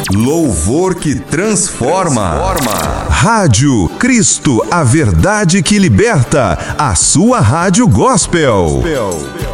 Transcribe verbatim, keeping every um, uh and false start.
Louvor que transforma. transforma. Rádio Cristo, a verdade que liberta. A sua rádio gospel. gospel.